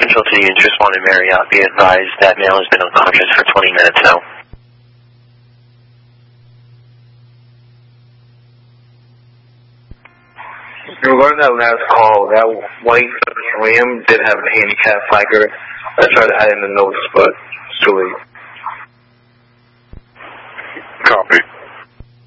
Control to the units responding Marriott. Be advised that male has been unconscious for 20 minutes now. Regarding that last call, that white Ram did have a handicap flanker. I tried to add in the notes, but it's too late. Copy.